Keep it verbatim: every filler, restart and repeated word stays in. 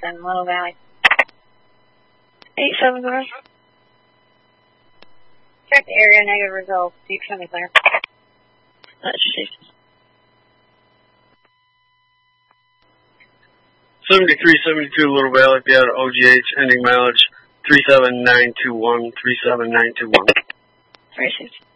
Jackson, Little Valley. eight seven zero. Check the area, negative results. You can be clear. That's safety. seventy-three seventy-two Little Valley, be out of O G H, ending mileage three seven nine two one, three seven nine two one. Very safe.